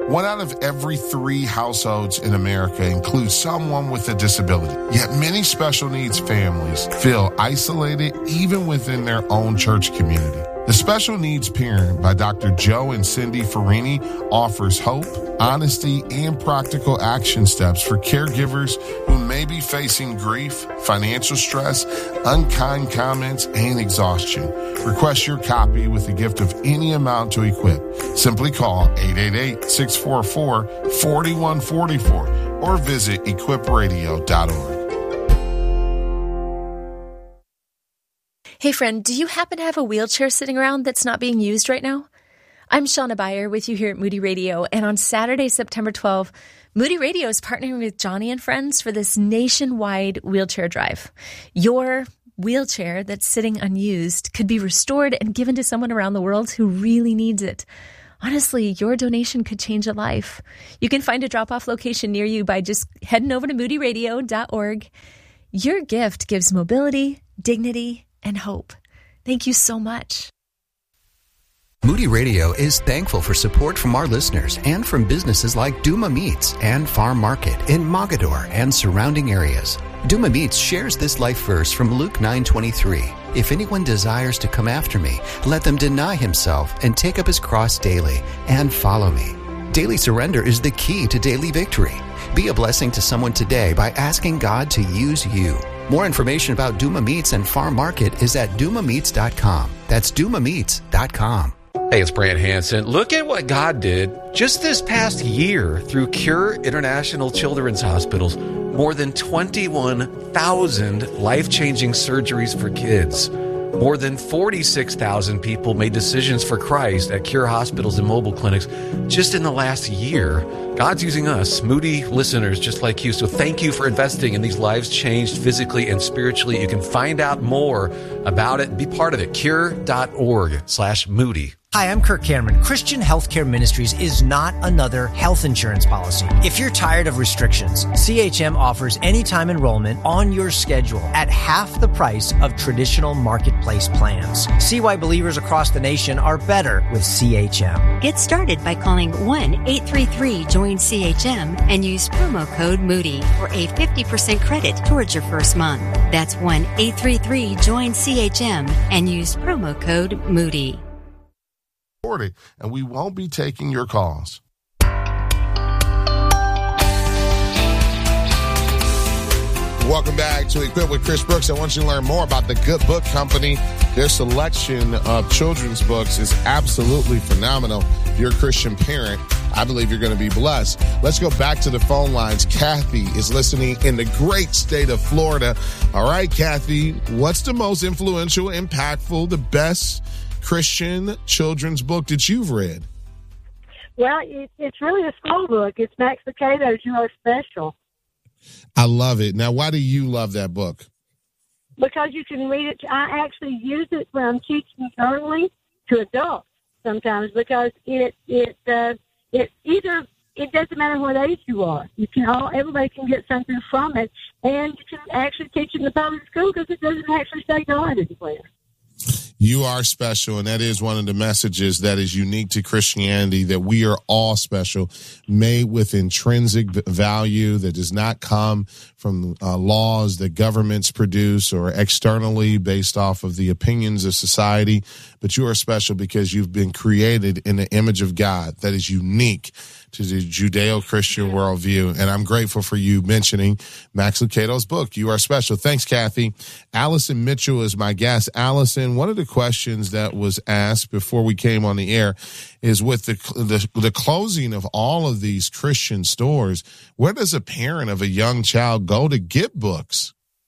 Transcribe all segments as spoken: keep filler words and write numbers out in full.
One out of every three households in America includes someone with a disability. Yet many special needs families feel isolated even within their own church community. The Special Needs Parent by Doctor Joe and Cindy Farini offers hope, honesty, and practical action steps for caregivers who may be facing grief, financial stress, unkind comments, and exhaustion. Request your copy with a gift of any amount to equip. Simply call eight eight eight, six four four, four one four four or visit equip radio dot org. Hey friend, do you happen to have a wheelchair sitting around that's not being used right now? I'm Shauna Beyer with you here at Moody Radio, and on Saturday, September twelfth, Moody Radio is partnering with Johnny and Friends for this nationwide wheelchair drive. Your wheelchair that's sitting unused could be restored and given to someone around the world who really needs it. Honestly, your donation could change a life. You can find a drop-off location near you by just heading over to moody radio dot org. Your gift gives mobility, dignity, and hope. Thank you so much. Moody Radio is thankful for support from our listeners and from businesses like Duma Meats and Farm Market in Mogador and surrounding areas. Duma Meats shares this life verse from Luke nine twenty-three. If anyone desires to come after me, let them deny himself and take up his cross daily and follow me. Daily surrender is the key to daily victory. Be a blessing to someone today by asking God to use you. More information about Duma Meats and Farm Market is at duma meats dot com. That's duma meats dot com. Hey, it's Brant Hansen. Look at what God did just this past year through Cure International Children's Hospitals. More than twenty-one thousand life-changing surgeries for kids. More than forty-six thousand people made decisions for Christ at Cure hospitals and mobile clinics just in the last year. God's using us, Moody listeners just like you. So thank you for investing in these lives changed physically and spiritually. You can find out more about it and be part of it. cure dot org slash Moody. Hi, I'm Kirk Cameron. Christian Healthcare Ministries is not another health insurance policy. If you're tired of restrictions, C H M offers anytime enrollment on your schedule at half the price of traditional marketplace plans. See why believers across the nation are better with C H M. Get started by calling one eight three three join C H M and use promo code Moody for a fifty percent credit towards your first month. That's one eight three three join C H M and use promo code Moody. And we won't be taking your calls. Welcome back to Equip with Chris Brooks. I want you to learn more about the Good Book Company. Their selection of children's books is absolutely phenomenal. If you're a Christian parent, I believe you're going to be blessed. Let's go back to the phone lines. Kathy is listening in the great state of Florida. All right, Kathy, what's the most influential, impactful, the best Christian children's book that you've read? Well, it, it's really a school book. It's Max Lucado's You Are Special. I love it. Now, why do you love that book? Because you can read it. I actually use it when I'm teaching early to adults sometimes because it it uh, it either it doesn't matter what age you are. You can all everybody can get something from it, and you can actually teach in the public school because it doesn't actually say God anywhere. You are special, and that is one of the messages that is unique to Christianity, that we are all special, made with intrinsic value that does not come from uh, laws that governments produce or externally based off of the opinions of society. But you are special because you've been created in the image of God that is unique to the Judeo-Christian worldview. And I'm grateful for you mentioning Max Lucado's book, You Are Special. Thanks, Kathy. Allison Mitchell is my guest. Allison, one of the questions that was asked before we came on the air is with the, the, the closing of all of these Christian stores, where does a parent of a young child go to get books?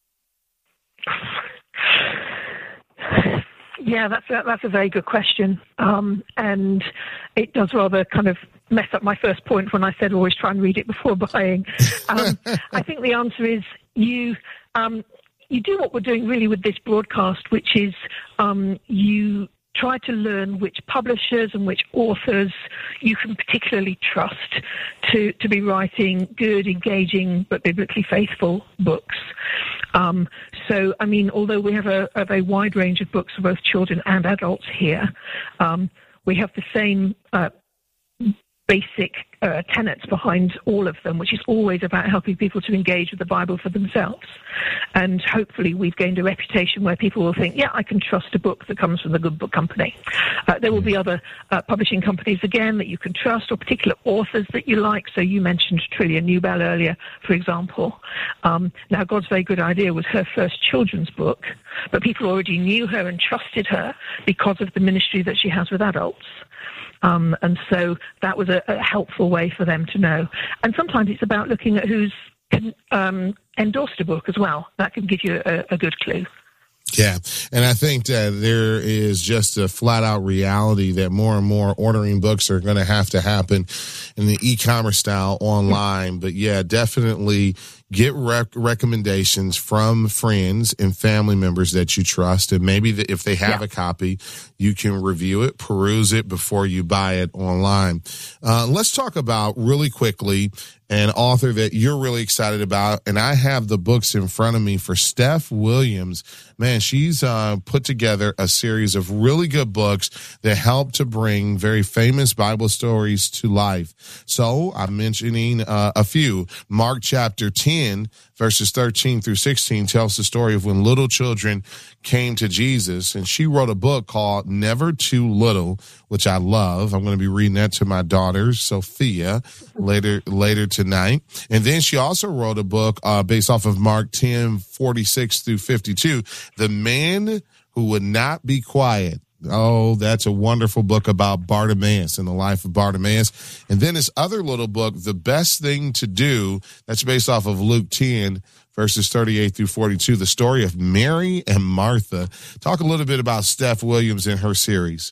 Yeah, that's a, that's a very good question. Um, and it does rather kind of mess up my first point when I said always try and read it before buying. Um, I think the answer is you um, you do what we're doing really with this broadcast, which is um, you try to learn which publishers and which authors you can particularly trust to, to be writing good, engaging, but biblically faithful books. Um, so, I mean, although we have a, a very wide range of books for both children and adults here, um, we have the same uh, basic uh, tenets behind all of them, which is always about helping people to engage with the Bible for themselves. And hopefully we've gained a reputation where people will think, yeah, I can trust a book that comes from the Good Book Company. Uh, there will be other uh, publishing companies, again, that you can trust, or particular authors that you like. So you mentioned Trillia Newbell earlier, for example. Um, now, God's Very Good Idea was her first children's book, but people already knew her and trusted her because of the ministry that she has with adults. Um, and so that was a, a helpful way for them to know. And sometimes it's about looking at who's um, endorsed a book as well. That can give you a, a good clue. Yeah, and I think that there is just a flat-out reality that more and more ordering books are going to have to happen in the e-commerce style online. But, yeah, definitely get rec- recommendations from friends and family members that you trust. And maybe the, if they have yeah. a copy, you can review it, peruse it before you buy it online. Uh, let's talk about really quickly an author that you're really excited about, and I have the books in front of me for Steph Williams. Man, she's uh, put together a series of really good books that help to bring very famous Bible stories to life. So I'm mentioning uh, a few. Mark chapter ten, verses thirteen through sixteen tells the story of when little children came to Jesus, and she wrote a book called Never Too Little, which I love. I'm going to be reading that to my daughter, Sophia, later later tonight. And then she also wrote a book uh, based off of Mark ten, forty-six through fifty-two, The Man Who Would Not Be Quiet. Oh, that's a wonderful book about Bartimaeus and the life of Bartimaeus. And then this other little book, The Best Thing to Do, that's based off of Luke ten, verses thirty-eight through forty-two, the story of Mary and Martha. Talk a little bit about Steph Williams and her series.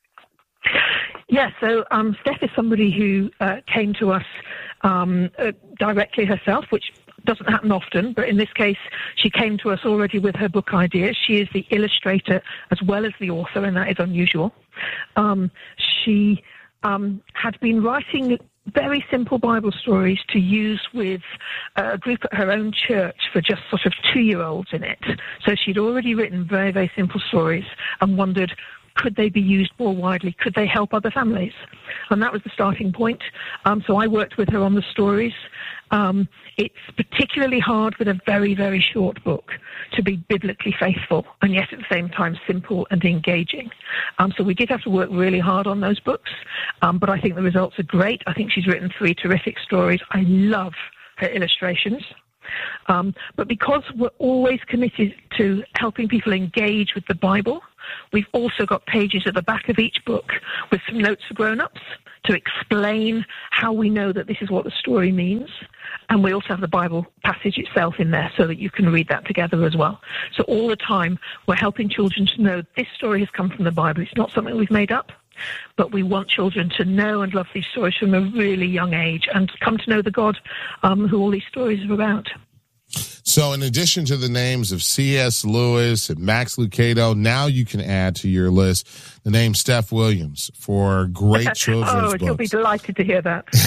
Yeah, so um, Steph is somebody who uh, came to us um, uh, directly herself, which doesn't happen often, but in this case, she came to us already with her book ideas. She is the illustrator as well as the author, and that is unusual. Um, she um, had been writing very simple Bible stories to use with a group at her own church for just sort of two-year-olds in it. So she'd already written very, very simple stories and wondered, could they be used more widely? Could they help other families? And that was the starting point. Um, so I worked with her on the stories. Um, it's particularly hard with a very, very short book to be biblically faithful and yet at the same time simple and engaging. Um, so we did have to work really hard on those books, um, but I think the results are great. I think she's written three terrific stories. I love her illustrations. Um, but because we're always committed to helping people engage with the Bible, we've also got pages at the back of each book with some notes for grown-ups to explain how we know that this is what the story means. And we also have the Bible passage itself in there so that you can read that together as well. So all the time, we're helping children to know this story has come from the Bible. It's not something we've made up, but we want children to know and love these stories from a really young age and come to know the God um, who all these stories are about. So in addition to the names of C S Lewis and Max Lucado, now you can add to your list the name Steph Williams for great children's oh, books. You'll be delighted to hear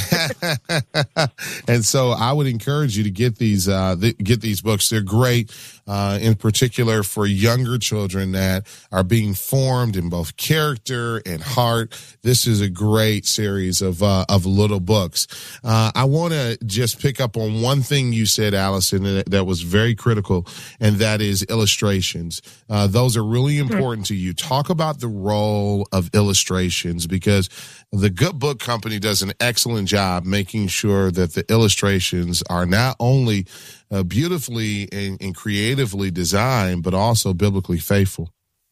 that. And so I would encourage you to get these uh, th- get these books. They're great, uh, in particular for younger children that are being formed in both character and heart. This is a great series of uh, of little books. Uh, I want to just pick up on one thing you said, Allison, that, that was very critical, and that is illustrations. Uh, those are really important to you. Talk about the role of illustrations, because the Good Book Company does an excellent job making sure that the illustrations are not only uh, beautifully and, and creatively designed, but also biblically faithful.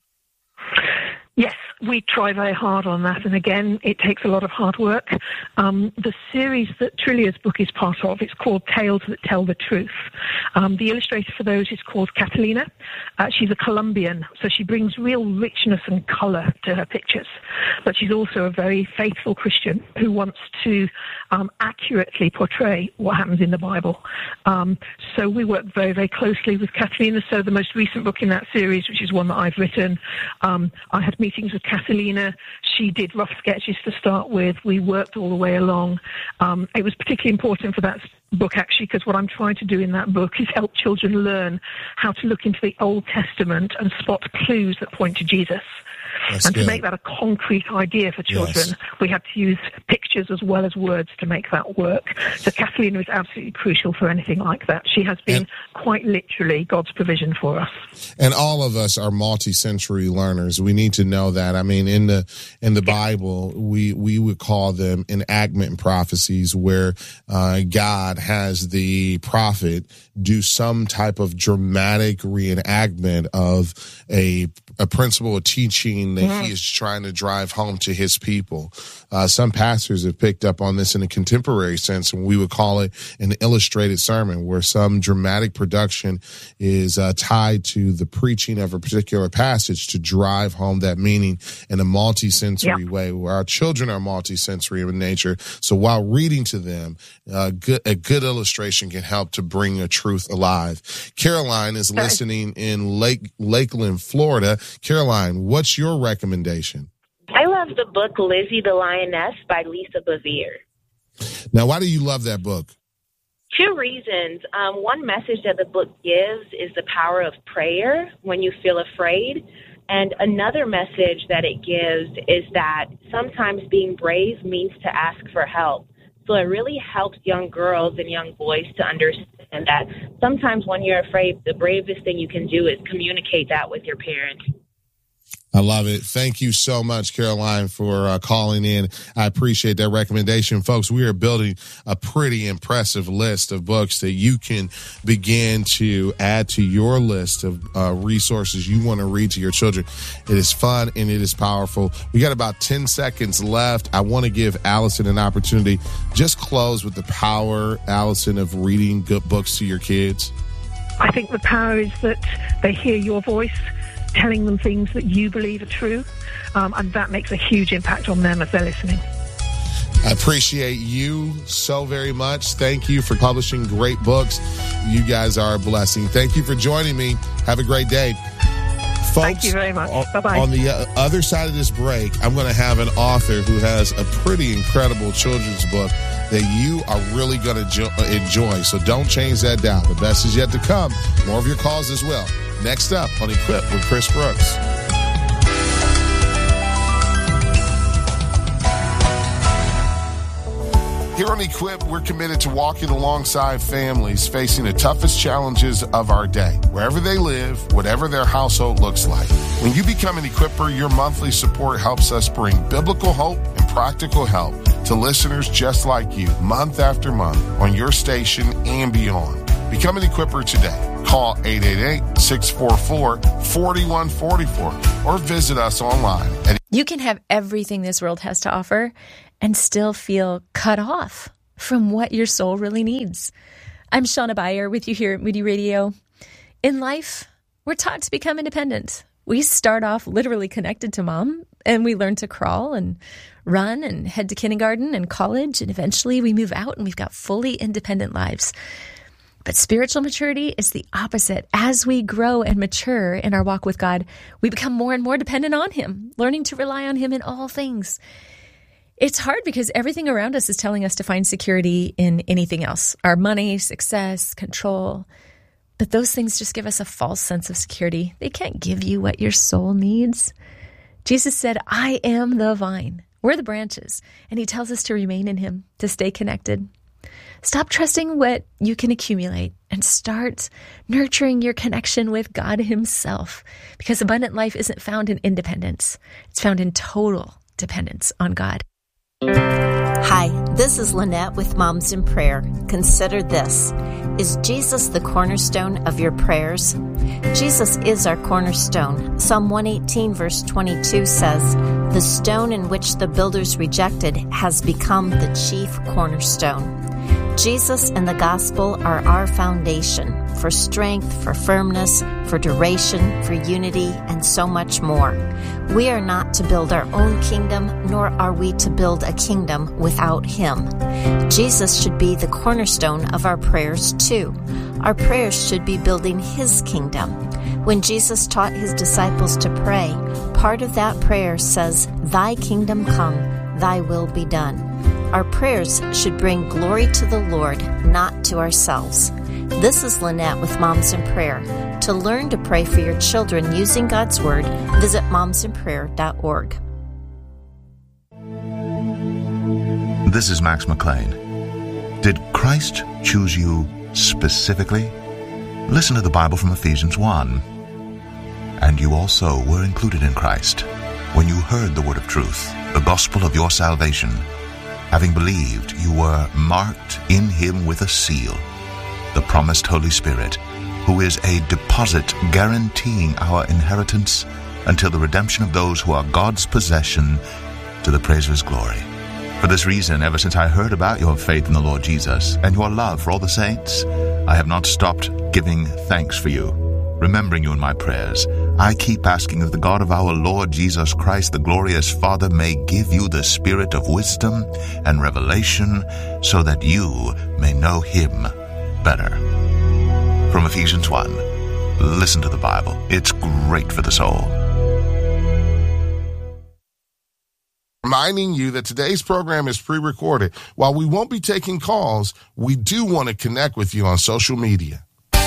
Yes, we try very hard on that, and again, it takes a lot of hard work. Um, the series that Trillia's book is part of, it's called Tales That Tell the Truth. Um, the illustrator for those is called Catalina. Uh, she's a Colombian, so she brings real richness and color to her pictures. But she's also a very faithful Christian who wants to um, accurately portray what happens in the Bible. Um, so we work very, very closely with Catalina. So the most recent book in that series, which is one that I've written, um, I had meetings with Catalina. She did rough sketches to start with. We worked all the way along. Um, it was particularly important for that book, actually, because what I'm trying to do in that book is help children learn how to look into the Old Testament and spot clues that point to Jesus. That's and good. to make that a concrete idea for children, Yes. we had to use pictures as well as words to make that work. So Kathleen was absolutely crucial for anything like that. She has been And- quite literally God's provision for us. And all of us are multi-sensory learners. We need to know that. I mean, in the in the Bible, we we would call them enactment prophecies, where uh, God has the prophet do some type of dramatic reenactment of a a principle of teaching that Mm-hmm. he is trying to drive home to his people. Uh, some pastors have picked up on this in a contemporary sense, and we would call it an illustrated sermon, where some dramatic production is uh, tied to the preaching of a particular passage to drive home that meaning in a multi-sensory Yeah. way, where our children are multi-sensory in nature. So while reading to them, uh, good, a good illustration can help to bring a truth alive. Caroline is listening in Lake Lakeland, Florida. Caroline, what's your recommendation? I love the book Lizzie the Lioness by Lisa Bevere. Now, why do you love that book? Two reasons. Um, one message that the book gives is the power of prayer when you feel afraid. And another message that it gives is that sometimes being brave means to ask for help. So it really helps young girls and young boys to understand that sometimes when you're afraid, the bravest thing you can do is communicate that with your parents. I love it. Thank you so much, Caroline, for uh, calling in. I appreciate that recommendation. Folks, we are building a pretty impressive list of books that you can begin to add to your list of uh, resources you want to read to your children. It is fun and it is powerful. We got about ten seconds left. I want to give Allison an opportunity. Just close with the power, Allison, of reading good books to your kids. I think the power is that they hear your voice, telling them things that you believe are true, um, and that makes a huge impact on them as they're listening. I appreciate you so very much. Thank you for publishing great books. You guys are a blessing. Thank you for joining me. Have a great day. Folks, Thank you very much. on, Bye-bye. on the uh, other side of this break, I'm going to have an author who has a pretty incredible children's book that you are really going to jo- enjoy. So don't change that dial. The best is yet to come. More of your calls as well. Next up on Equip with Chris Brooks. Here on Equip, we're committed to walking alongside families facing the toughest challenges of our day, wherever they live, whatever their household looks like. When you become an Equipper, your monthly support helps us bring biblical hope and practical help to listeners just like you, month after month, on your station and beyond. Become an Equipper today. Call eight eight eight, six four four, four one four four or visit us online at You can have everything this world has to offer and still feel cut off from what your soul really needs. I'm Shauna Bayer with you here at Moody Radio. In life, we're taught to become independent. We start off literally connected to mom, and we learn to crawl and run and head to kindergarten and college, and eventually we move out and we've got fully independent lives. But spiritual maturity is the opposite. As we grow and mature in our walk with God, we become more and more dependent on Him, learning to rely on Him in all things. It's hard because everything around us is telling us to find security in anything else, our money, success, control. But those things just give us a false sense of security. They can't give you what your soul needs. Jesus said, I am the vine. We're the branches. And He tells us to remain in Him, to stay connected. Stop trusting what you can accumulate and start nurturing your connection with God Himself, because abundant life isn't found in independence. It's found in total dependence on God. Hi, this is Lynette with Moms in Prayer. Consider this. Is Jesus the cornerstone of your prayers? Jesus is our cornerstone. Psalm one eighteen verse twenty-two says, "The stone in which the builders rejected has become the chief cornerstone." Jesus and the gospel are our foundation for strength, for firmness, for duration, for unity, and so much more. We are not to build our own kingdom, nor are we to build a kingdom without Him. Jesus should be the cornerstone of our prayers too. Our prayers should be building His kingdom. When Jesus taught His disciples to pray, part of that prayer says, "Thy kingdom come, Thy will be done." Our prayers should bring glory to the Lord, not to ourselves. This is Lynette with Moms in Prayer. To learn to pray for your children using God's Word, visit moms in prayer dot org. This is Max McLean. Did Christ choose you specifically? Listen to the Bible from Ephesians one. And you also were included in Christ when you heard the word of truth, the gospel of your salvation. Having believed, you were marked in him with a seal, the promised Holy Spirit, who is a deposit guaranteeing our inheritance until the redemption of those who are God's possession, to the praise of his glory. For this reason, ever since I heard about your faith in the Lord Jesus and your love for all the saints, I have not stopped giving thanks for you, remembering you in my prayers. I keep asking that the God of our Lord Jesus Christ, the glorious Father, may give you the spirit of wisdom and revelation so that you may know him better. From Ephesians one, listen to the Bible. It's great for the soul. Reminding you that today's program is pre-recorded. While we won't be taking calls, we do want to connect with you on social media.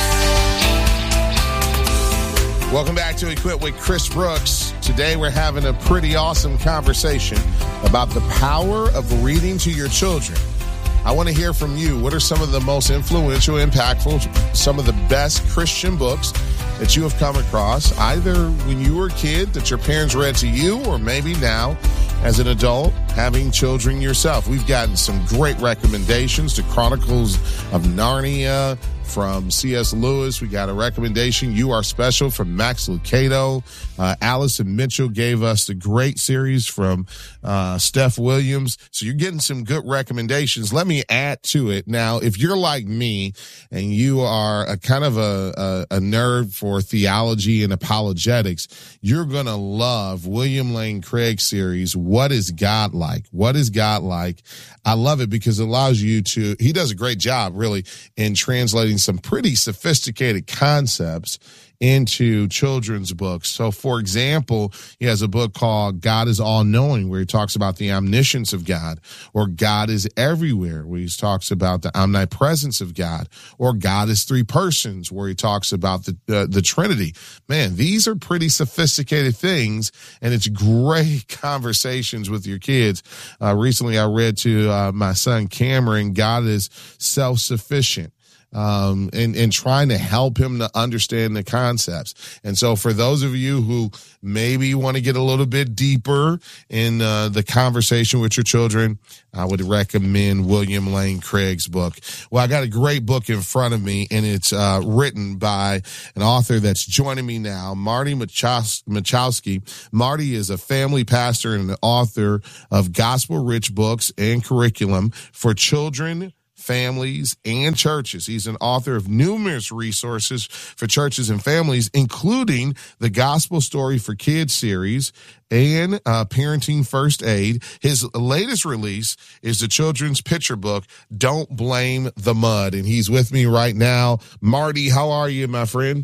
Welcome back to Equip with Chris Brooks. Today we're having a pretty awesome conversation about the power of reading to your children. I want to hear from you. What are some of the most influential, impactful, some of the best Christian books that you have come across, either when you were a kid that your parents read to you, or maybe now as an adult having children yourself? We've gotten some great recommendations to Chronicles of Narnia from C S Lewis. We got a recommendation, You Are Special, from Max Lucado. Uh, Allison Mitchell gave us the great series from uh, Steph Williams. So you're getting some good recommendations. Let me add to it. Now, if you're like me and you are a kind of a, a, a nerd for theology and apologetics, you're going to love William Lane Craig's series, What is God Like? What is God Like? I love it because it allows you to, he does a great job really in translating some pretty sophisticated concepts into children's books. So, for example, he has a book called God is All-Knowing, where he talks about the omniscience of God, or God is Everywhere, where he talks about the omnipresence of God, or God is Three Persons, where he talks about the uh, the Trinity. Man, these are pretty sophisticated things, and it's great conversations with your kids. Uh, recently, I read to uh, my son Cameron, God is self-sufficient. Um, and, and trying to help him to understand the concepts. And so for those of you who maybe want to get a little bit deeper in uh, the conversation with your children, I would recommend William Lane Craig's book. Well, I got a great book in front of me, and it's uh, written by an author that's joining me now, Marty Machowski. Marty is a family pastor and an author of gospel-rich books and curriculum for children, families, and churches. He's an author of numerous resources for churches and families, including the Gospel Story for Kids series and uh, Parenting First Aid. His latest release is the children's picture book, Don't Blame the Mud. And he's with me right now. Marty, how are you, my friend?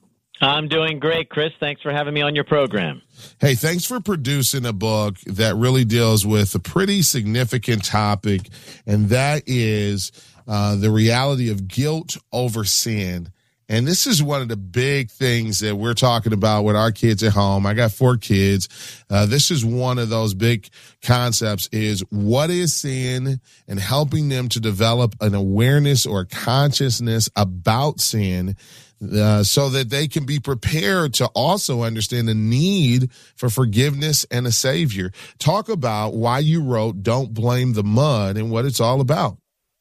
I'm doing great, Chris. Thanks for having me on your program. Hey, thanks for producing a book that really deals with a pretty significant topic, and that is uh, the reality of guilt over sin. And this is one of the big things that we're talking about with our kids at home. I got four kids. Uh, this is one of those big concepts, is what is sin, and helping them to develop an awareness or consciousness about sin, Uh, so that they can be prepared to also understand the need for forgiveness and a savior. Talk about why you wrote Don't Blame the Mud and what it's all about.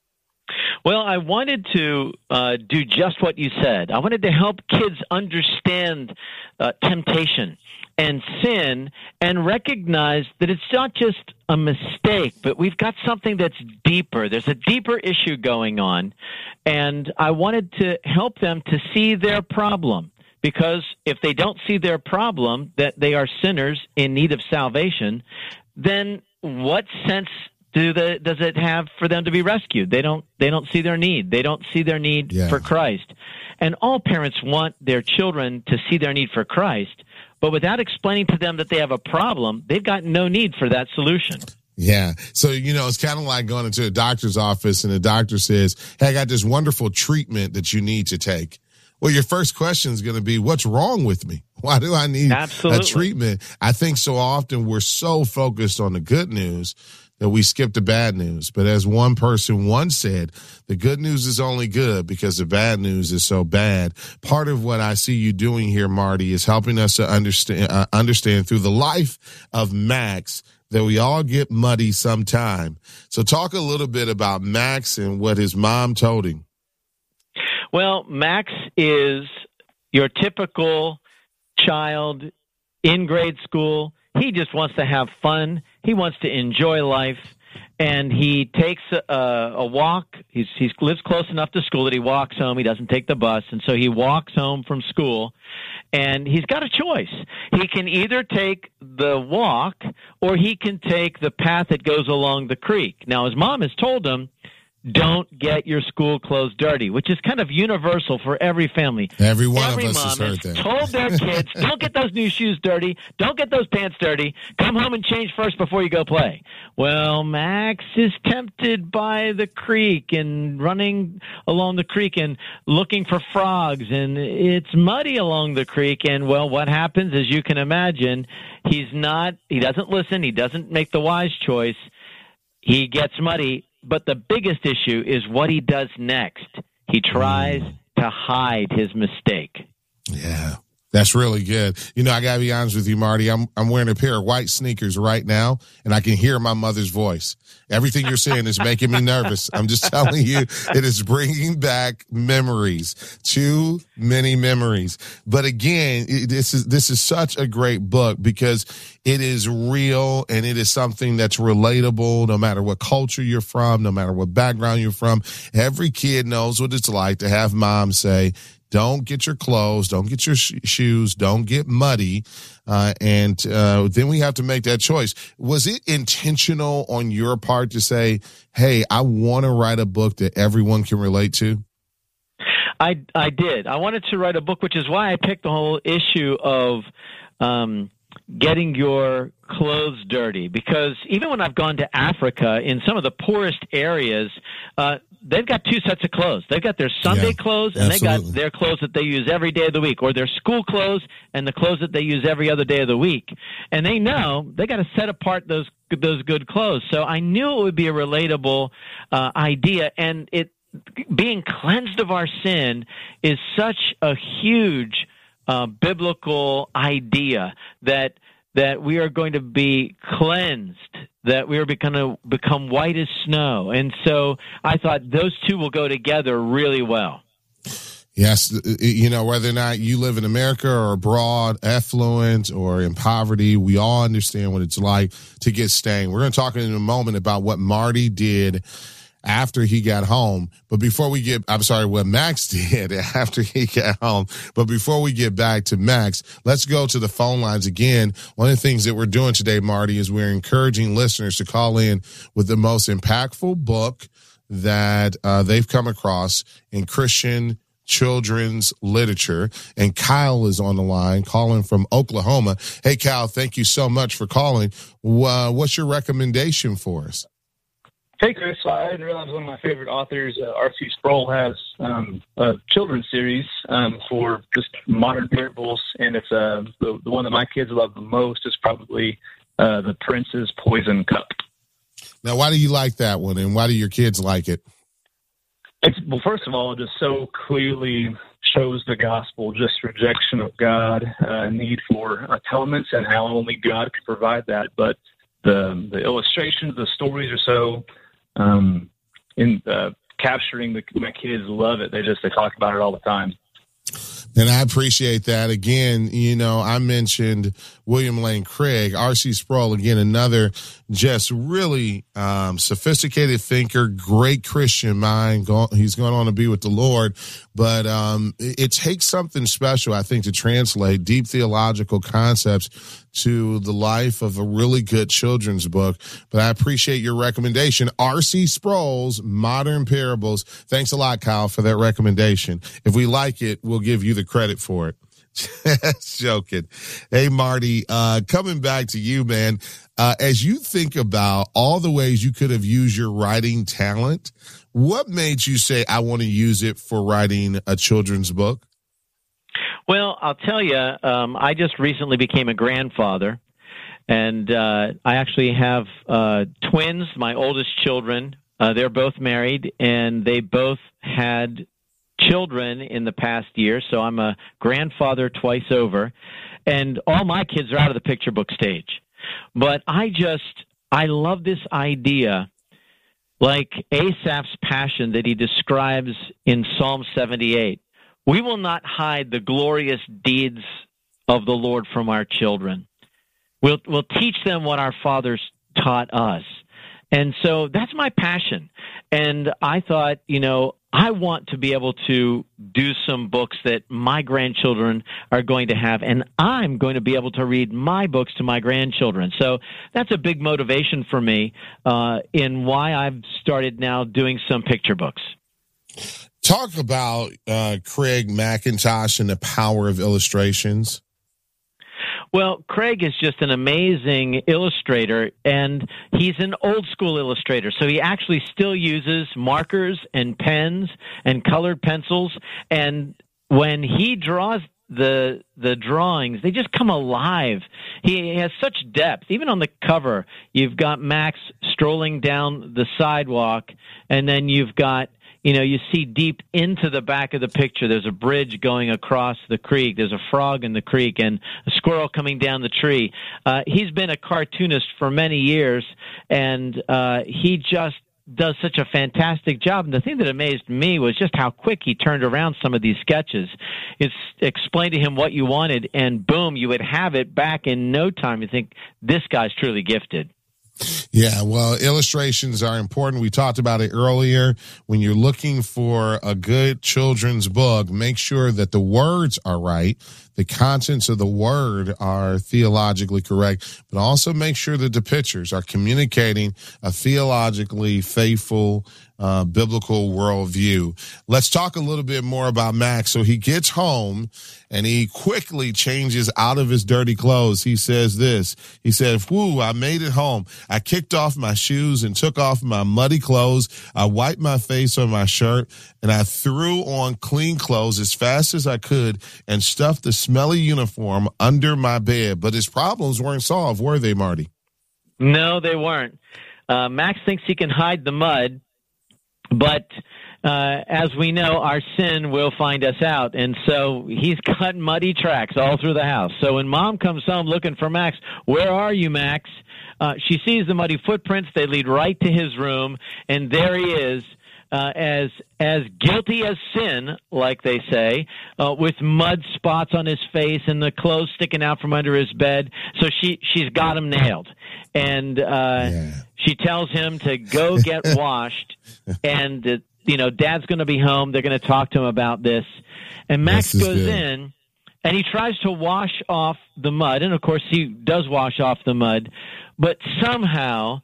Well, I wanted to uh, do just what you said. I wanted to help kids understand uh, temptation and sin and recognize that it's not just a mistake, but we've got something that's deeper. There's a deeper issue going on, and I wanted to help them to see their problem, because if they don't see their problem, that they are sinners in need of salvation, then what sense do the, does it have for them to be rescued? They don't, they don't see their need. They don't see their need yeah. for Christ. And all parents want their children to see their need for Christ, but without explaining to them that they have a problem, they've got no need for that solution. Yeah. So, you know, it's kind of like going into a doctor's office and the doctor says, hey, I got this wonderful treatment that you need to take. Well, your first question is going to be, what's wrong with me? Why do I need Absolutely. a treatment? I think so often we're so focused on the good news that we skip the bad news. But as one person once said, the good news is only good because the bad news is so bad. Part of what I see you doing here, Marty, is helping us to understand, uh, understand through the life of Max that we all get muddy sometime. So talk a little bit about Max and what his mom told him. Well, Max is your typical child in grade school. He just wants to have fun. He wants to enjoy life. And he takes a, a walk. He's, he lives close enough to school that he walks home. He doesn't take the bus. And so he walks home from school. And he's got a choice. He can either take the walk or he can take the path that goes along the creek. Now, his mom has told him, don't get your school clothes dirty, which is kind of universal for every family. Every one every of us has heard has that. Told their kids, don't get those new shoes dirty. Don't get those pants dirty. Come home and change first before you go play. Well, Max is tempted by the creek and running along the creek and looking for frogs, and it's muddy along the creek. And, well, what happens, as you can imagine, he's not, he doesn't listen. He doesn't make the wise choice. He gets muddy. But the biggest issue is what he does next. He tries to hide his mistake. Yeah, that's really good. You know, I got to be honest with you, Marty. I'm I'm wearing a pair of white sneakers right now, and I can hear my mother's voice. Everything you're saying is making me nervous. I'm just telling you, it is bringing back memories, too many memories. But again, it, this is this is such a great book because it is real and it is something that's relatable no matter what culture you're from, no matter what background you're from. Every kid knows what it's like to have mom say, don't get your clothes, don't get your sh- shoes, don't get muddy. Uh, and uh, then we have to make that choice. Was it intentional on your part to say, hey, I want to write a book that everyone can relate to? I, I did. I wanted to write a book, which is why I picked the whole issue of um, getting your clothes dirty. Because even when I've gone to Africa, in some of the poorest areas, uh, they've got two sets of clothes. They've got their Sunday yeah, clothes, and absolutely. They got their clothes that they use every day of the week, or their school clothes and the clothes that they use every other day of the week. And they know they got to set apart those those good clothes. So I knew it would be a relatable uh, idea, and it being cleansed of our sin is such a huge uh, biblical idea that that we are going to be cleansed, that we are going to become white as snow. And so I thought those two will go together really well. Yes, you know, whether or not you live in America or abroad, affluent or in poverty, we all understand what it's like to get stained. We're going to talk in a moment about what Marty did after he got home. But before we get, I'm sorry, what Max did after he got home. But before we get back to Max, let's go to the phone lines again. One of the things that we're doing today, Marty, is we're encouraging listeners to call in with the most impactful book that uh, they've come across in Christian children's literature. And Kyle is on the line, calling from Oklahoma. Hey, Kyle, thank you so much for calling. Uh, what's your recommendation for us? Hey, Chris. I didn't realize one of my favorite authors, uh, R C Sproul, has um, a children's series um, for just modern parables, and it's uh, the, the one that my kids love the most is probably uh, The Prince's Poison Cup. Now, why do you like that one, and why do your kids like it? It's, well, first of all, it just so clearly shows the gospel, just rejection of God, uh, need for atonement, and how only God can provide that. But the the illustrations, the stories are so um, in uh, capturing. The, my kids love it. They just they talk about it all the time. And I appreciate that. Again, you know, I mentioned William Lane Craig, R C Sproul, again, another just really um, sophisticated thinker, great Christian mind. Go, he's going on to be with the Lord. But um, it, it takes something special, I think, to translate deep theological concepts to the life of a really good children's book. But I appreciate your recommendation. R C Sproul's Modern Parables. Thanks a lot, Kyle, for that recommendation. If we like it, we'll give you the credit for it. Just joking. Hey, Marty, uh, coming back to you, man, uh, as you think about all the ways you could have used your writing talent, what made you say, I want to use it for writing a children's book? Well, I'll tell you, um, I just recently became a grandfather, and uh, I actually have uh, twins, my oldest children. Uh, they're both married, and they both had children in the past year, so I'm a grandfather twice over, and all my kids are out of the picture book stage. But I just, I love this idea, like Asaph's passion that he describes in Psalm seventy-eight. We will not hide the glorious deeds of the Lord from our children. We'll, we'll teach them what our fathers taught us. And so that's my passion. And I thought, you know, I want to be able to do some books that my grandchildren are going to have, and I'm going to be able to read my books to my grandchildren. So that's a big motivation for me uh, in why I've started now doing some picture books. Talk about uh, Craig McIntosh and the power of illustrations. Well, Craig is just an amazing illustrator, and he's an old-school illustrator. So he actually still uses markers and pens and colored pencils, and when he draws the the drawings, they just come alive. He has such depth. Even on the cover, you've got Max strolling down the sidewalk, and then you've got You know, you see deep into the back of the picture, there's a bridge going across the creek, there's a frog in the creek, and a squirrel coming down the tree. Uh, he's been a cartoonist for many years, and uh, he just does such a fantastic job. And the thing that amazed me was just how quick he turned around some of these sketches. It's explained to him what you wanted, and boom, you would have it back in no time. You think, this guy's truly gifted. Yeah, well, illustrations are important. We talked about it earlier. When you're looking for a good children's book, make sure that the words are right, the contents of the word are theologically correct, but also make sure that the pictures are communicating a theologically faithful uh, biblical worldview. Let's talk a little bit more about Max. So he gets home and he quickly changes out of his dirty clothes. He says this, he said, whoo, I made it home. I kicked off my shoes and took off my muddy clothes. I wiped my face on my shirt and I threw on clean clothes as fast as I could and stuffed the smelly uniform under my bed. But his problems weren't solved, were they, Marty? No, they weren't. Uh, Max thinks he can hide the mud, but uh, as we know, our sin will find us out. And so he's got muddy tracks all through the house. So when Mom comes home looking for Max, where are you, Max? Uh, she sees the muddy footprints. They lead right to his room, and there he is, uh, as as guilty as sin, like they say, uh, with mud spots on his face and the clothes sticking out from under his bed. So she she's got him nailed, and uh, yeah. she tells him to go get washed, and uh, you know, Dad's going to be home. They're going to talk to him about this, and Max goes good. in. And he tries to wash off the mud, and of course he does wash off the mud, but somehow,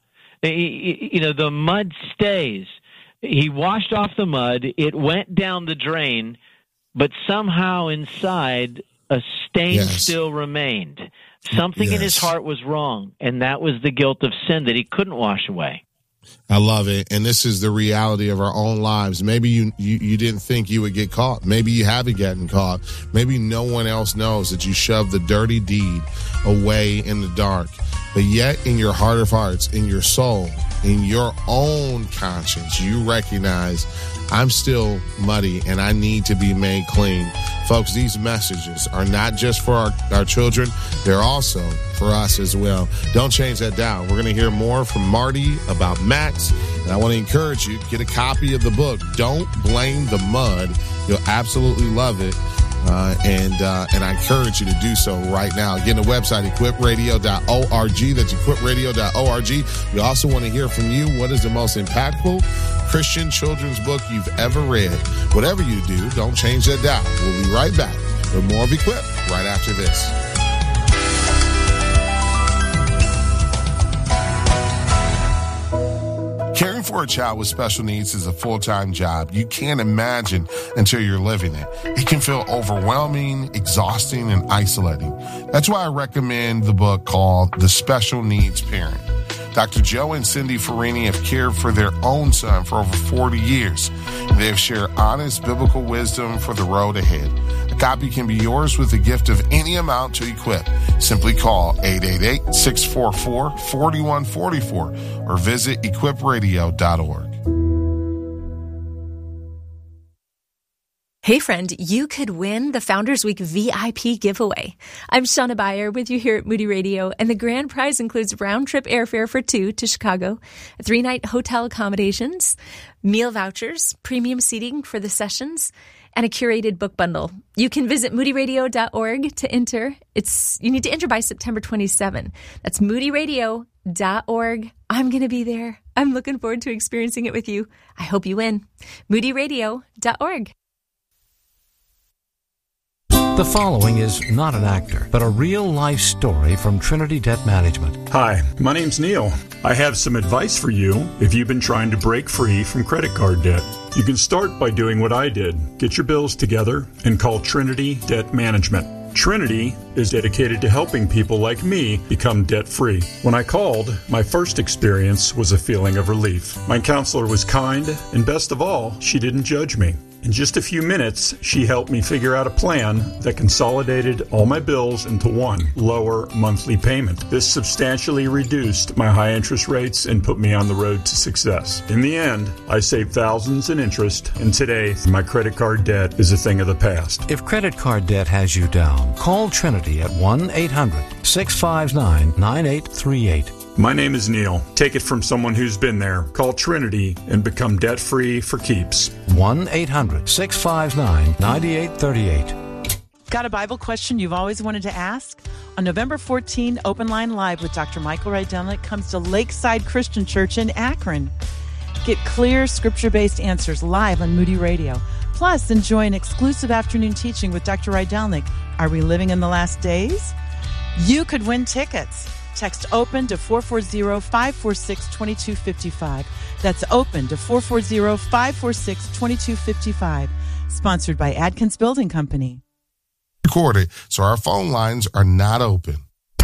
you know, the mud stays. He washed off the mud, it went down the drain, but somehow inside a stain yes. still remained. Something yes. in his heart was wrong, and that was the guilt of sin that he couldn't wash away. I love it. And this is the reality of our own lives. Maybe you, you, you didn't think you would get caught. Maybe you haven't gotten caught. Maybe no one else knows that you shoved the dirty deed away in the dark. But yet in your heart of hearts, in your soul, in your own conscience, you recognize I'm still muddy and I need to be made clean. Folks, these messages are not just for our, our children. They're also for us as well. Don't change that down. We're going to hear more from Marty about Max. And I want to encourage you, get a copy of the book, Don't Blame the Mud. You'll absolutely love it. Uh, and uh, and I encourage you to do so right now. Again, the website, equip radio dot org. That's equip radio dot org. We also want to hear from you. What is the most impactful Christian children's book you've ever read? Whatever you do, don't change that dial. We'll be right back with more of Equip right after this. Caring for a child with special needs is a full-time job. You can't imagine until you're living it. It can feel overwhelming, exhausting, and isolating. That's why I recommend the book called The Special Needs Parent. Doctor Joe and Cindy Farini have cared for their own son for over forty years. They have shared honest biblical wisdom for the road ahead. A copy can be yours with a gift of any amount to Equip. Simply call eight eight eight, six four four, four one four four or visit equip radio dot org. Hey friend, you could win the Founders Week V I P giveaway. I'm Shauna Bayer with you here at Moody Radio, and the grand prize includes round-trip airfare for two to Chicago, three-night hotel accommodations, meal vouchers, premium seating for the sessions, and a curated book bundle. You can visit moody radio dot org to enter. It's you need to enter by September twenty-seventh. That's moody radio dot org. I'm going to be there. I'm looking forward to experiencing it with you. I hope you win. moody radio dot org. The following is not an actor, but a real-life story from Trinity Debt Management. Hi, my name's Neil. I have some advice for you if you've been trying to break free from credit card debt. You can start by doing what I did. Get your bills together and call Trinity Debt Management. Trinity is dedicated to helping people like me become debt-free. When I called, my first experience was a feeling of relief. My counselor was kind, and best of all, she didn't judge me. In just a few minutes, she helped me figure out a plan that consolidated all my bills into one lower monthly payment. This substantially reduced my high interest rates and put me on the road to success. In the end, I saved thousands in interest, and today, my credit card debt is a thing of the past. If credit card debt has you down, call Trinity at one eight hundred, six five nine, nine eight three eight. My name is Neil. Take it from someone who's been there. Call Trinity and become debt-free for keeps. one eight hundred, six five nine, nine eight three eight. Got a Bible question you've always wanted to ask? On November fourteenth, Open Line Live with Doctor Michael Rydelnik comes to Lakeside Christian Church in Akron. Get clear, scripture-based answers live on Moody Radio. Plus, enjoy an exclusive afternoon teaching with Doctor Rydelnik. Are we living in the last days? You could win tickets. Text OPEN to four four zero, five four six, two two five five. That's OPEN to four four zero, five four six, two two five five. Sponsored by Adkins Building Company. Recorded, so our phone lines are not open.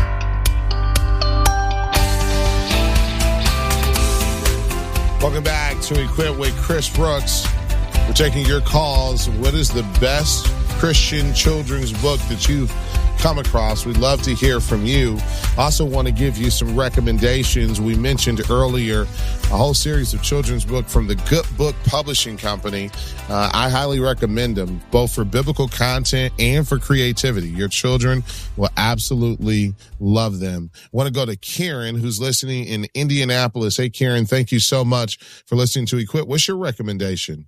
Welcome back to Equip with Chris Brooks. We're taking your calls. What is the best Christian children's book that you've come across? We'd love to hear from you. Also want to give you some recommendations. We mentioned earlier a whole series of children's book from the Good Book Publishing Company. Uh, I highly recommend them, both for biblical content and for creativity. Your children will absolutely love them. I want to go to Karen, who's listening in Indianapolis. Hey, Karen, thank you so much for listening to Equip. What's your recommendation?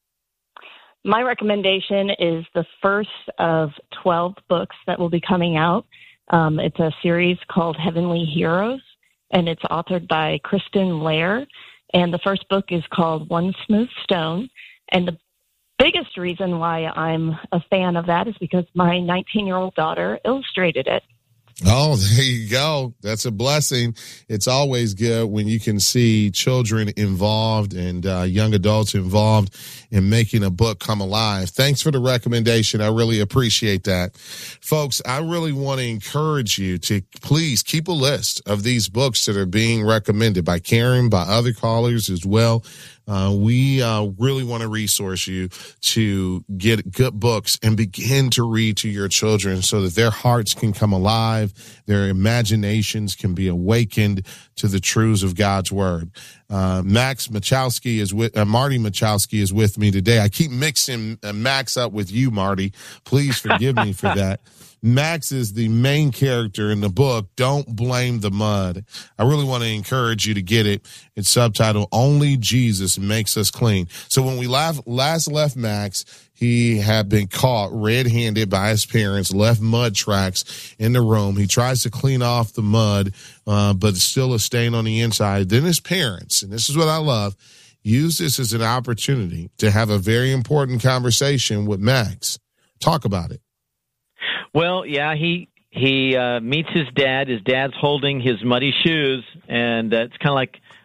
My recommendation is the first of twelve books that will be coming out. Um, it's a series called Heavenly Heroes, and it's authored by Kristen Lair. And the first book is called One Smooth Stone. And the biggest reason why I'm a fan of that is because my nineteen-year-old daughter illustrated it. Oh, there you go. That's a blessing. It's always good when you can see children involved and uh, young adults involved in making a book come alive. Thanks for the recommendation. I really appreciate that. Folks, I really want to encourage you to please keep a list of these books that are being recommended by Karen, by other callers as well. Uh, we uh, really want to resource you to get good books and begin to read to your children so that their hearts can come alive, their imaginations can be awakened to the truths of God's word. Uh, Max Machowski is with, uh, Marty Machowski is with me today. I keep mixing uh, Max up with you, Marty. Please forgive me for that. Max is the main character in the book, Don't Blame the Mud. I really want to encourage you to get it. It's subtitled, Only Jesus Makes Us Clean. So when we last left Max, he had been caught red-handed by his parents, left mud tracks in the room. He tries to clean off the mud, uh, but it's still a stain on the inside. Then his parents, and this is what I love, use this as an opportunity to have a very important conversation with Max. Talk about it. Well, yeah, he he uh, meets his dad. His dad's holding his muddy shoes, and uh, it's kind of like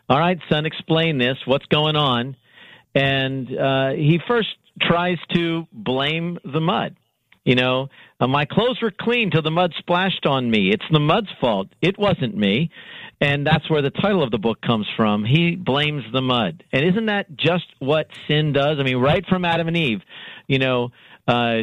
all right, son, explain this. What's going on? And uh, he first tries to blame the mud. You know, uh, my clothes were clean till the mud splashed on me. It's the mud's fault. It wasn't me. And that's where the title of the book comes from. He blames the mud. And isn't that just what sin does? I mean, right from Adam and Eve, you know, uh,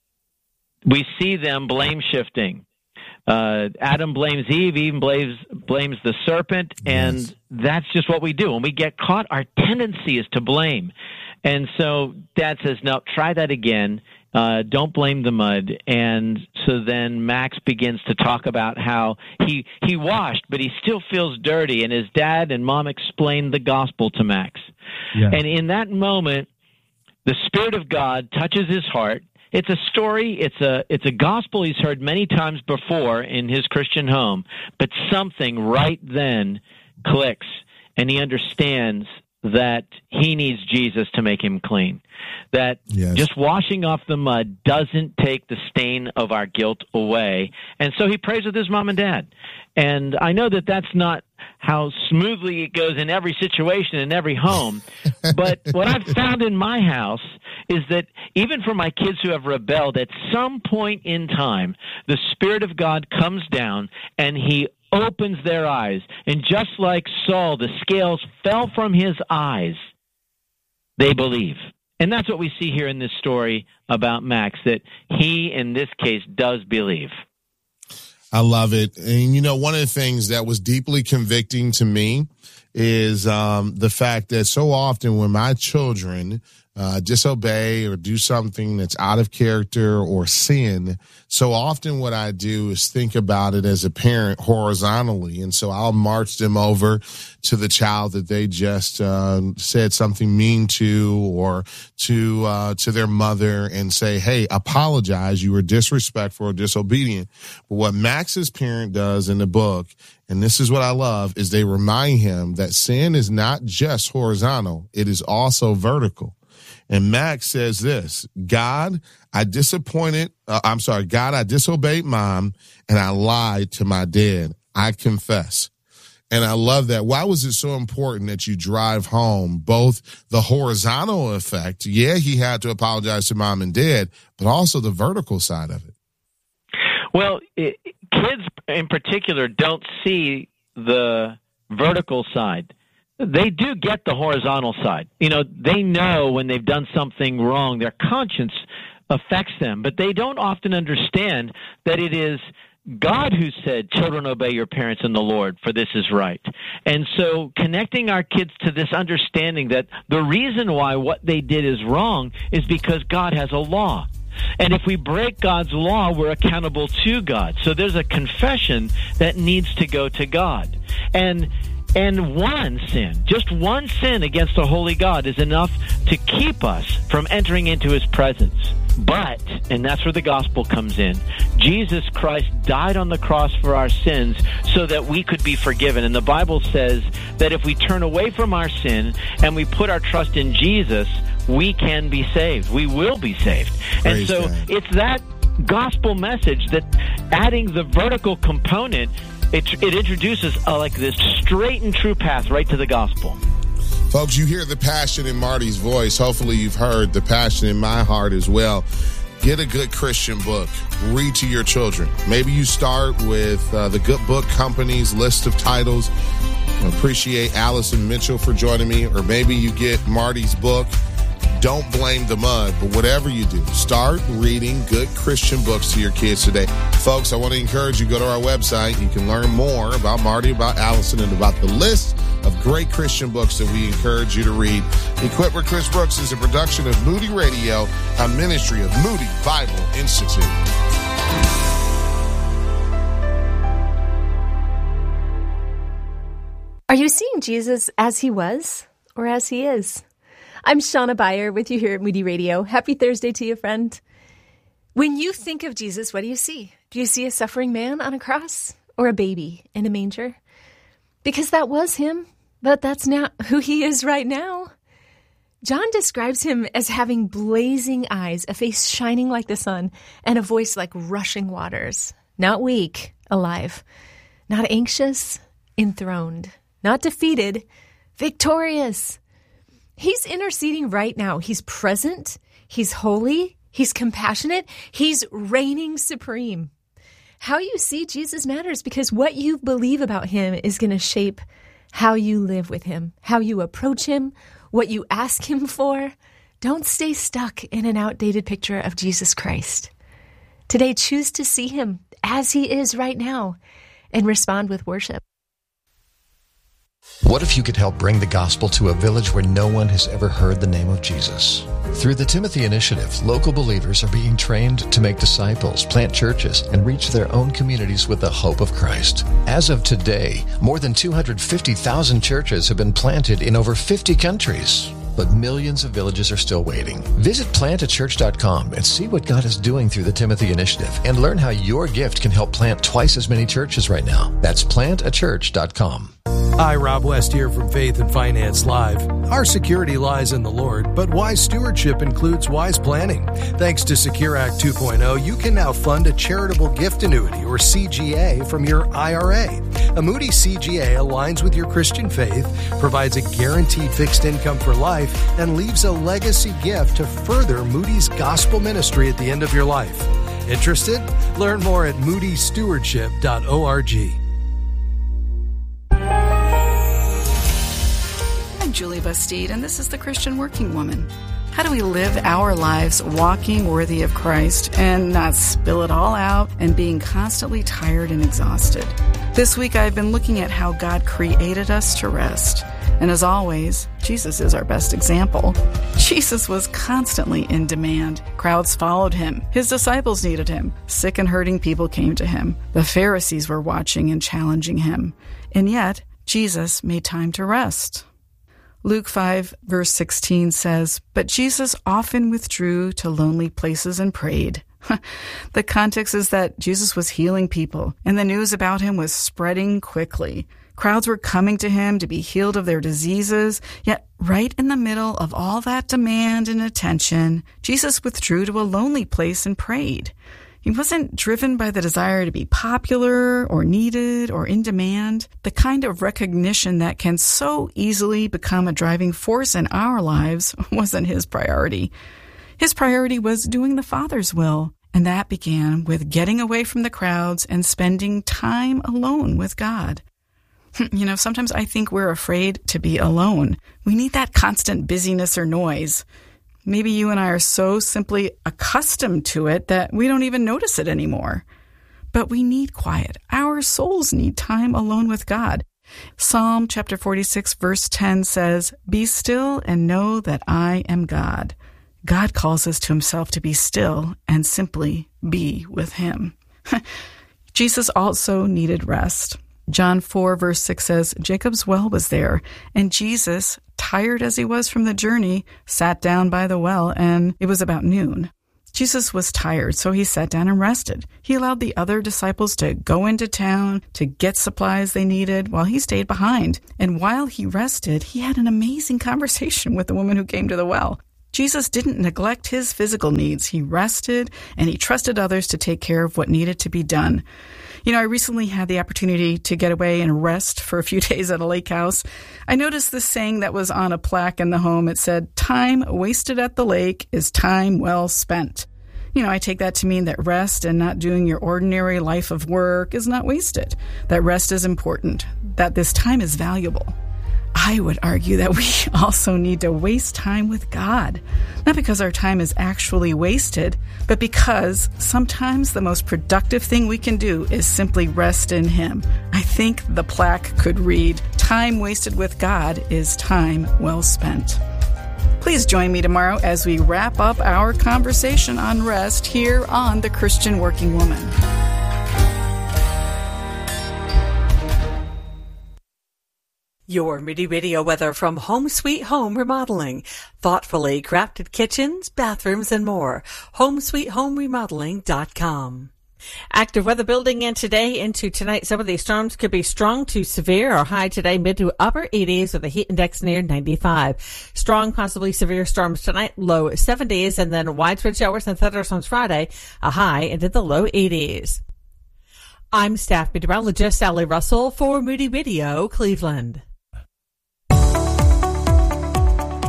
we see them blame shifting. Uh, Adam blames Eve, Eve blames, blames the serpent, and yes. That's just what we do. When we get caught, our tendency is to blame. And so Dad says, no, try that again. Uh, don't blame the mud. And so then Max begins to talk about how he, he washed, but he still feels dirty. And his dad and mom explained the gospel to Max. Yeah. And in that moment, the Spirit of God touches his heart. It's a story, it's a it's a gospel he's heard many times before in his Christian home, but something right then clicks, and he understands that he needs Jesus to make him clean. That yes. Just washing off the mud doesn't take the stain of our guilt away. And so he prays with his mom and dad. And I know that that's not how smoothly it goes in every situation, in every home. But what I've found in my house is that even for my kids who have rebelled, at some point in time, the Spirit of God comes down and he opens their eyes. And just like Saul, the scales fell from his eyes. They believe. And that's what we see here in this story about Max, that he, in this case, does believe. I love it. And, you know, one of the things that was deeply convicting to me is um, the fact that so often when my children uh, disobey or do something that's out of character or sin, so often what I do is think about it as a parent horizontally. And so I'll march them over to the child that they just uh, said something mean to, or to uh, to their mother, and say, hey, apologize. You were disrespectful or disobedient. But what Max's parent does in the book, and this is what I love, is they remind him that sin is not just horizontal. It is also vertical. And Max says this, God, I disappointed, uh, I'm sorry, God, I disobeyed mom and I lied to my dad. I confess. And I love that. Why was it so important that you drive home both the horizontal effect? Yeah, he had to apologize to mom and dad, but also the vertical side of it. Well, it, kids in particular don't see the vertical side. They do get the horizontal side. You know, they know when they've done something wrong, their conscience affects them, but they don't often understand that it is God who said, children, obey your parents in the Lord, for this is right. And so connecting our kids to this understanding that the reason why what they did is wrong is because God has a law. And if we break God's law, we're accountable to God. So there's a confession that needs to go to God. And And one sin, just one sin against a holy God is enough to keep us from entering into his presence. But, and that's where the gospel comes in, Jesus Christ died on the cross for our sins so that we could be forgiven. And the Bible says that if we turn away from our sin and we put our trust in Jesus, we can be saved. We will be saved. Praise and so God. It's that gospel message that adding the vertical component, It, it introduces uh, like this straight and true path right to the gospel. Folks, you hear the passion in Marty's voice. Hopefully you've heard the passion in my heart as well. Get a good Christian book. Read to your children. Maybe you start with uh, the Good Book Company's list of titles. I appreciate Allison Mitchell for joining me. Or maybe you get Marty's book, Don't Blame the Mud. But whatever you do, start reading good Christian books to your kids today. Folks, I want to encourage you, go to our website. You can learn more about Marty, about Allison, and about the list of great Christian books that we encourage you to read. Equipped with Chris Brooks is a production of Moody Radio, a ministry of Moody Bible Institute. Are you seeing Jesus as he was or as he is? I'm Shauna Beyer with you here at Moody Radio. Happy Thursday to you, friend. When you think of Jesus, what do you see? Do you see a suffering man on a cross or a baby in a manger? Because that was him, but that's not who he is right now. John describes him as having blazing eyes, a face shining like the sun, and a voice like rushing waters. Not weak, alive. Not anxious, enthroned. Not defeated, victorious. He's interceding right now. He's present. He's holy. He's compassionate. He's reigning supreme. How you see Jesus matters because what you believe about him is going to shape how you live with him, how you approach him, what you ask him for. Don't stay stuck in an outdated picture of Jesus Christ. Today, choose to see him as he is right now and respond with worship. What if you could help bring the gospel to a village where no one has ever heard the name of Jesus? Through the Timothy Initiative, local believers are being trained to make disciples, plant churches, and reach their own communities with the hope of Christ. As of today, more than two hundred fifty thousand churches have been planted in over fifty countries. But millions of villages are still waiting. Visit plant a church dot com and see what God is doing through the Timothy Initiative and learn how your gift can help plant twice as many churches right now. That's plant a church dot com. Hi, Rob West here from Faith and Finance Live. Our security lies in the Lord, but wise stewardship includes wise planning. Thanks to Secure Act two point oh, you can now fund a charitable gift annuity, or C G A, from your I R A. A Moody C G A aligns with your Christian faith, provides a guaranteed fixed income for life, and leaves a legacy gift to further Moody's gospel ministry at the end of your life. Interested? Learn more at moody stewardship dot org. I'm Julie Bastide, and this is The Christian Working Woman. How do we live our lives walking worthy of Christ and not spill it all out and being constantly tired and exhausted? This week I've been looking at how God created us to rest. And as always, Jesus is our best example. Jesus was constantly in demand. Crowds followed him. His disciples needed him. Sick and hurting people came to him. The Pharisees were watching and challenging him. And yet, Jesus made time to rest. Luke five, verse sixteen says, "But Jesus often withdrew to lonely places and prayed." The context is that Jesus was healing people, and the news about him was spreading quickly. Crowds were coming to him to be healed of their diseases, yet right in the middle of all that demand and attention, Jesus withdrew to a lonely place and prayed. He wasn't driven by the desire to be popular or needed or in demand. The kind of recognition that can so easily become a driving force in our lives wasn't his priority. His priority was doing the Father's will, and that began with getting away from the crowds and spending time alone with God. You know, sometimes I think we're afraid to be alone. We need that constant busyness or noise. Maybe you and I are so simply accustomed to it that we don't even notice it anymore. But we need quiet. Our souls need time alone with God. Psalm chapter forty-six, verse ten says, "Be still and know that I am God." God calls us to himself to be still and simply be with him. Jesus also needed rest. John four, verse six says, "Jacob's well was there, and Jesus, tired as he was from the journey, sat down by the well, and it was about noon." Jesus was tired, so he sat down and rested. He allowed the other disciples to go into town to get supplies they needed while he stayed behind. And while he rested, he had an amazing conversation with the woman who came to the well. Jesus didn't neglect his physical needs. He rested, and he trusted others to take care of what needed to be done. You know, I recently had the opportunity to get away and rest for a few days at a lake house. I noticed this saying that was on a plaque in the home. It said, "Time wasted at the lake is time well spent." You know, I take that to mean that rest and not doing your ordinary life of work is not wasted, that rest is important, that this time is valuable. I would argue that we also need to waste time with God, not because our time is actually wasted, but because sometimes the most productive thing we can do is simply rest in him. I think the plaque could read, "Time wasted with God is time well spent." Please join me tomorrow as we wrap up our conversation on rest here on The Christian Working Woman. Your Moody Radio weather from Home Sweet Home Remodeling. Thoughtfully crafted kitchens, bathrooms, and more. home sweet home remodeling dot com. Active weather building in today into tonight. Some of these storms could be strong to severe or high today, mid to upper eighties with a heat index near ninety-five. Strong, possibly severe storms tonight, low seventies, and then widespread showers and thunderstorms Friday, a high into the low eighties. I'm staff meteorologist Sally Russell for Moody Radio, Cleveland.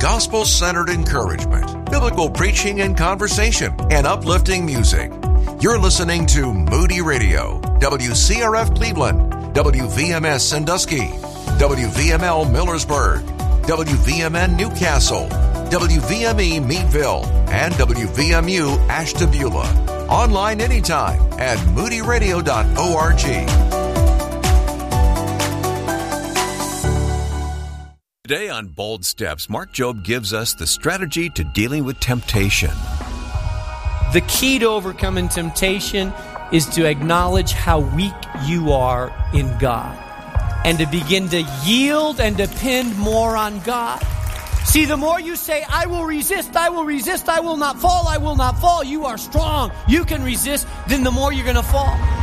gospel-centered encouragement, biblical preaching and conversation, and uplifting music. You're listening to Moody Radio, W C R F Cleveland, W V M S Sandusky, W V M L Millersburg, W V M N Newcastle, W V M E Meadville, and W V M U Ashtabula. Online anytime at moody radio dot org. Today on Bold Steps, Mark Jobe gives us the strategy to dealing with temptation. The key to overcoming temptation is to acknowledge how weak you are in God and to begin to yield and depend more on God. See, the more you say, I will resist, I will resist, I will not fall, I will not fall, you are strong, you can resist, then the more you're going to fall.